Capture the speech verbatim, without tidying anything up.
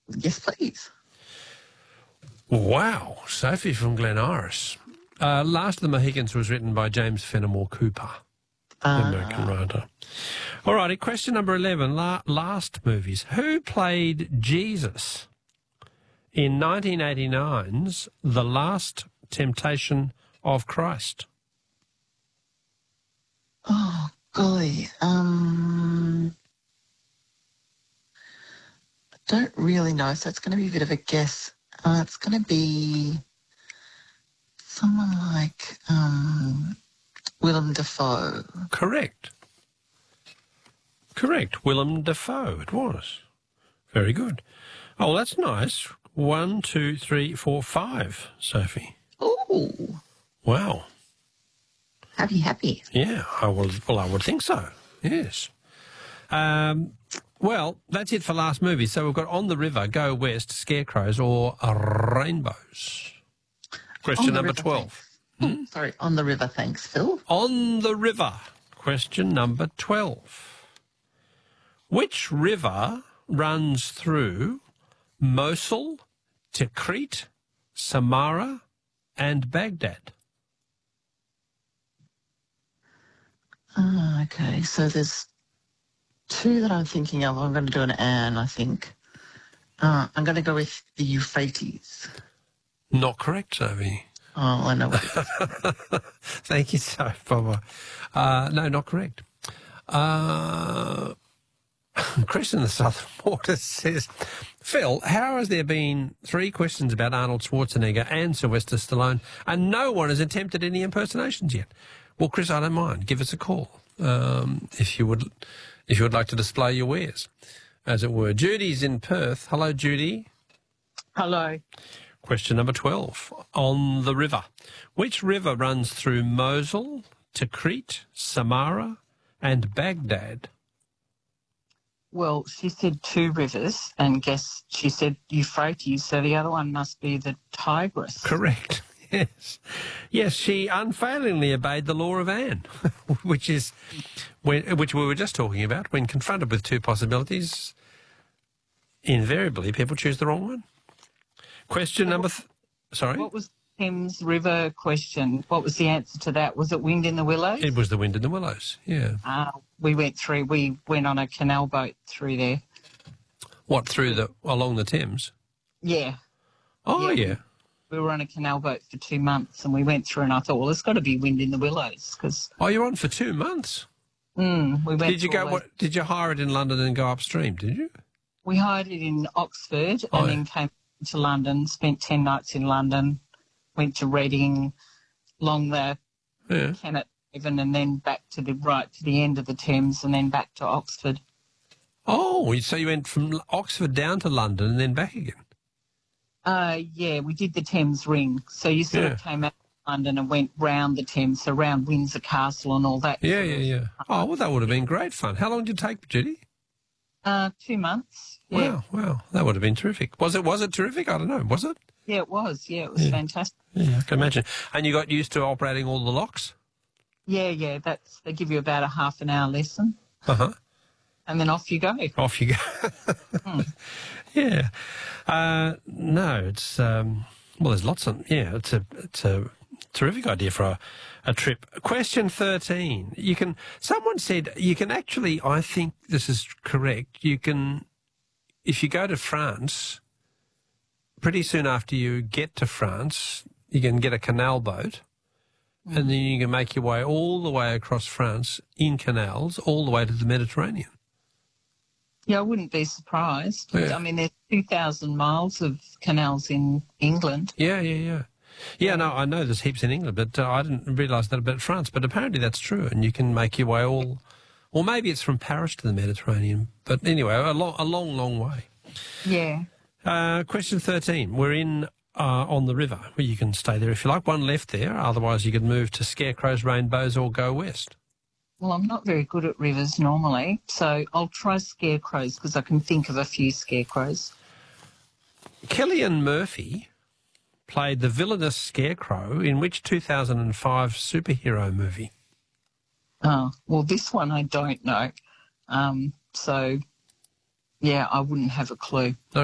Yes, please. Wow. Sophie from Glen Iris. Uh, Last of the Mohicans was written by James Fenimore Cooper, the Uh, American writer. All righty, question number eleven, la last movies. Who played Jesus in nineteen eighty-nine's The Last Temptation of Christ? oh, golly. Um, I don't really know, so it's going to be a bit of a guess. Uh, it's going to be someone like um, Willem Dafoe. Correct. Correct. Willem Dafoe, it was. Very good. Oh, that's nice. One, two, three, four, five, Sophie. Oh, Wow. happy, happy. Yeah, I will, well, I would think so, yes. Um, well, that's it for last movie. So we've got On the River, Go West, Scarecrows, or Rainbows. Question On the number river, twelve. thanks. Hmm? Sorry, On the River, thanks, Phil. On the River. Question number twelve. Which river runs through Mosul, Tikrit, Samarra, and Baghdad? Ah, okay, so there's two that I'm thinking of. I'm going to do an and, I think. Uh, I'm going to go with the Euphrates. Not correct, Sophie. Oh, I know what it is. Thank you, so Barbara. Uh, no, not correct. Uh, Chris in the Southern Waters says, Phil, how has there been three questions about Arnold Schwarzenegger and Sylvester Stallone and no one has attempted any impersonations yet? Well, Chris, I don't mind. Give us a call um, if you would if you would like to display your wares, as it were. Judy's in Perth. Hello, Judy. Hello. Question number twelve. On the river. Which river runs through Mosul, Tikrit, Samarra, and Baghdad? Well, she said two rivers, and guess she said Euphrates, so the other one must be the Tigris. Correct. Yes. Yes, she unfailingly obeyed the law of Anne, which is when, which we were just talking about. When confronted with two possibilities, invariably people choose the wrong one. Question number... Th sorry? What was Thames River question? What was the answer to that? Was it Wind in the Willows? It was the Wind in the Willows, yeah. Uh, we went through, we went on a canal boat through there. What, through the, along the Thames? Yeah. Oh, yeah. yeah. We were on a canal boat for two months and we went through and I thought, well, there's got to be Wind in the Willows because... Oh, you're on for two months? Mm, we went Did you go? What, did you hire it in London and go upstream, did you? We hired it in Oxford Oh, and yeah. then came to London, spent ten nights in London, went to Reading, along the Yeah. Kennet Haven and then back to the right to the end of the Thames and then back to Oxford. Oh, so you went from Oxford down to London and then back again? Uh, yeah, we did the Thames Ring. So you sort Yeah. of came out of London and went round the Thames, so round Windsor Castle and all that. Yeah, sort yeah, of- yeah. Oh, well, that would have been great fun. How long did it take, Judy? Uh, two months. Yeah. Wow, wow. That would have been terrific. Was it, was it terrific? I don't know. Was it? Yeah, it was. Yeah, it was Yeah. fantastic. Yeah, I can imagine. And you got used to operating all the locks? Yeah, yeah, that's, they give you about a half an hour lesson Uh-huh. and then off you go. Off you go. Hmm. Yeah. Uh, no, it's, um, well, there's lots of, yeah, it's a, it's a terrific idea for a, a trip. Question thirteen. You can, someone said you can actually, I think this is correct, you can, if you go to France, pretty soon after you get to France, you can get a canal boat Mm. and then you can make your way all the way across France in canals, all the way to the Mediterranean. Yeah, I wouldn't be surprised. Yeah. I mean, there's two thousand miles of canals in England. Yeah, yeah, yeah. Yeah, no, I know there's heaps in England, but uh, I didn't realise that about France. But apparently that's true, and you can make your way all, or maybe it's from Paris to the Mediterranean. But anyway, a long, a long, long way. Yeah. Uh, question thirteen. We're in uh, On the River, where you can stay there if you like. One left there. Otherwise, you could move to Scarecrows, Rainbows, or go west. Well, I'm not very good at rivers normally, so I'll try Scarecrows because I can think of a few scarecrows. Cillian Murphy played the villainous Scarecrow in which two thousand five superhero movie? Oh, well, this one I don't know. Um, so, yeah, I wouldn't have a clue.